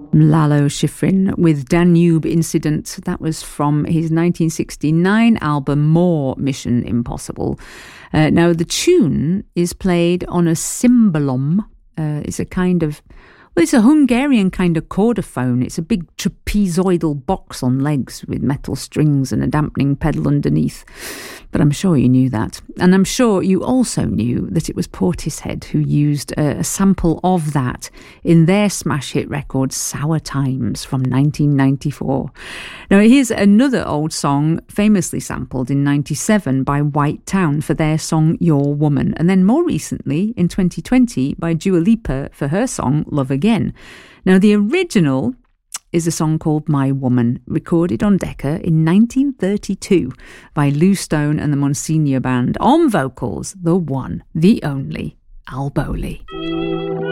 Lalo Schifrin with Danube Incident. That was from his 1969 album More Mission Impossible. Now, the tune is played on a cymbalum. It's a kind of... Well, it's a Hungarian kind of chordophone. It's a big trapezoidal box on legs with metal strings and a dampening pedal underneath. But I'm sure you knew that. And I'm sure you also knew that it was Portishead who used a sample of that in their smash hit record Sour Times from 1994. Now, here's another old song famously sampled in 97 by White Town for their song Your Woman. And then more recently, in 2020, by Dua Lipa for her song Love Again. Now, the original is a song called My Woman, recorded on Decca in 1932 by Lou Stone and the Monsignor Band. On vocals, the one, the only, Al Bowley.